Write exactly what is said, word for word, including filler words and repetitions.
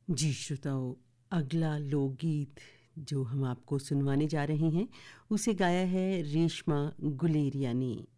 जी श्रोताओं, अगला लोकगीत जो हम आपको सुनवाने जा रहे हैं उसे गाया है रेशमा गुलेरिया ने।